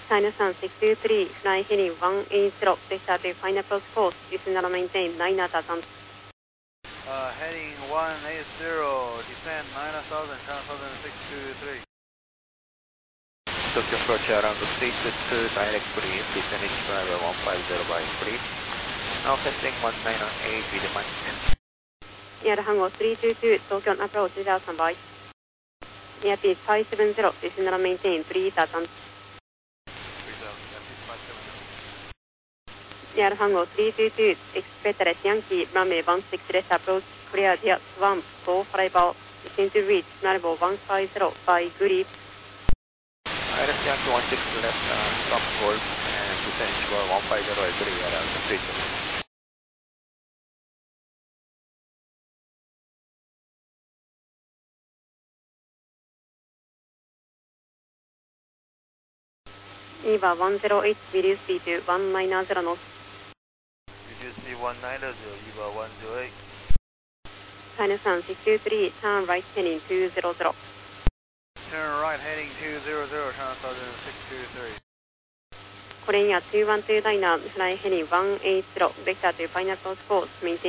China Sun 623, fly heading 180, vector to final approach course, descend and maintain 9,000. Heading 180, descend 9,000, China Southern 623. Tokyo approach around 322, direct brief, descending driver 150 by brief. Now testing 1908 with the mic. Air Hango 322, Tokyo approach 3000 by. Airspeed 570, descend and maintain 3000. Air Hango 322, expect Yankee, runway 16 left approach, clear the swamp, go flyby, descend to reach, Malbo 150 by brief. ILS Yankee 16 left, stop hold, and descend score 150 agree around the 322. EVA 108, reduce speed to 190 knots. Reduce speed 190, EVA 108. China Sun 623, turn right heading 200. Turn right heading 200, China Southern 623. Korean 212 liner, fly heading 180, vector to final approach course, maintain